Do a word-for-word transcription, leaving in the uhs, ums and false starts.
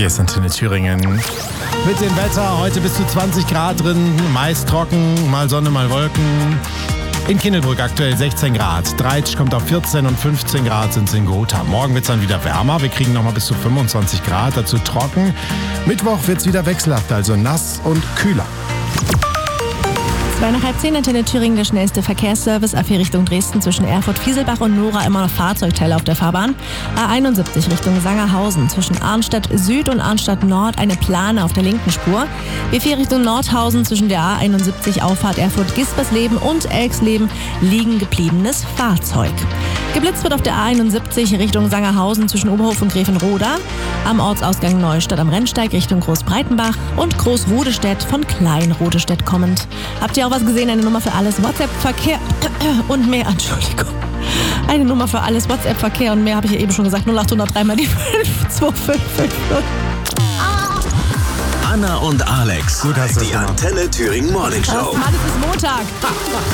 Hier ist Antenne Thüringen. Mit dem Wetter heute bis zu zwanzig Grad drin, meist trocken, mal Sonne, mal Wolken. In Kindelbrück aktuell sechzehn Grad, Dreitsch kommt auf vierzehn und fünfzehn Grad sind es in Gotha. Morgen wird es dann wieder wärmer, wir kriegen nochmal bis zu fünfundzwanzig Grad, dazu trocken. Mittwoch wird es wieder wechselhaft, also nass und kühler. Zwei nach halb zehn, Antenne Thüringen, der schnellste Verkehrsservice. A vier Richtung Dresden zwischen Erfurt, Fieselbach und Nora immer noch Fahrzeugteile auf der Fahrbahn. A einundsiebzig Richtung Sangerhausen zwischen Arnstadt Süd und Arnstadt Nord eine Plane auf der linken Spur. B vier Richtung Nordhausen zwischen der A einundsiebzig Auffahrt Erfurt-Gispersleben und Elksleben liegen gebliebenes Fahrzeug. Geblitzt wird auf der A einundsiebzig Richtung Sangerhausen zwischen Oberhof und Grevenroda. Am Ortsausgang Neustadt am Rennsteig Richtung Großbreitenbach und Großrodestedt von Kleinrodestedt kommend. Habt ihr auch was gesehen? Eine Nummer für alles WhatsApp-Verkehr und mehr. Entschuldigung. Eine Nummer für alles WhatsApp-Verkehr und mehr habe ich ja eben schon gesagt. null acht null drei mal die fünf zwei fünf fünf null. Anna und Alex. Gut, hast du die das gemacht. Antenne Thüringen Morning Show. Mann, es ist Montag.